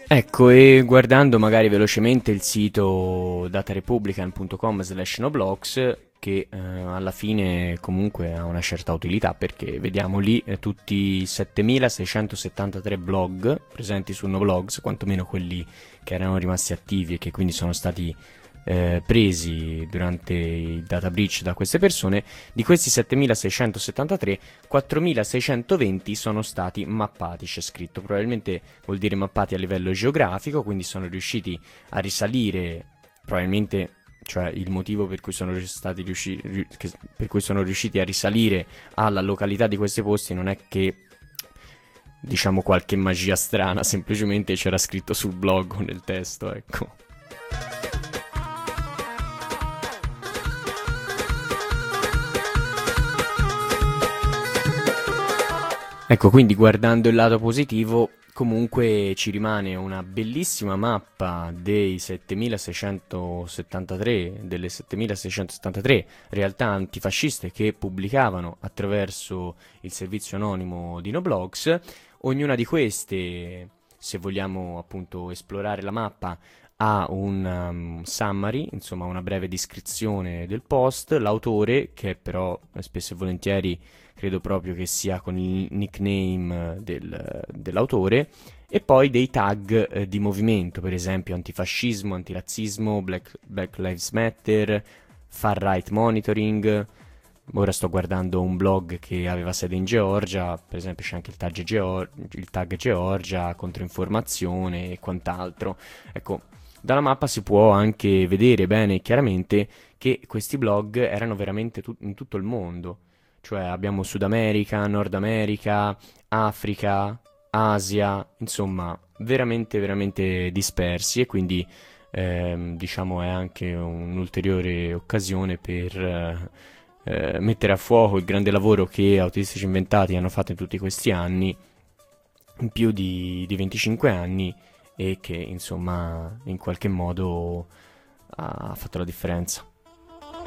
Ecco, e guardando magari velocemente il sito datarepublican.com/noblogs, che alla fine comunque ha una certa utilità, perché vediamo lì tutti i 7673 blog presenti su Noblogs, quantomeno quelli che erano rimasti attivi e che quindi sono stati presi durante il data breach da queste persone. Di questi 7673, 4620 sono stati mappati, c'è scritto. Probabilmente vuol dire mappati a livello geografico, quindi sono riusciti a risalire, probabilmente, cioè il motivo per cui sono stati per cui sono riusciti a risalire alla località di questi posti non è che, diciamo, qualche magia strana, semplicemente c'era scritto sul blog o nel testo, ecco. Ecco, quindi guardando il lato positivo, comunque ci rimane una bellissima mappa dei 7673, delle 7673 realtà antifasciste che pubblicavano attraverso il servizio anonimo di Noblogs. Ognuna di queste, se vogliamo appunto esplorare la mappa, ha un summary, insomma una breve descrizione del post, l'autore, che però spesso e volentieri credo proprio che sia con il nickname dell'autore, e poi dei tag di movimento, per esempio antifascismo, antirazzismo, Black Lives Matter, Far Right Monitoring. Ora sto guardando un blog che aveva sede in Georgia, per esempio c'è anche il tag Georgia, controinformazione e quant'altro. Ecco, dalla mappa si può anche vedere bene e chiaramente che questi blog erano veramente in tutto il mondo. Cioè abbiamo Sud America, Nord America, Africa, Asia, insomma, veramente, veramente dispersi, e quindi diciamo è anche un'ulteriore occasione per mettere a fuoco il grande lavoro che Autistici Inventati hanno fatto in tutti questi anni, in più di 25 anni, e che insomma in qualche modo ha fatto la differenza.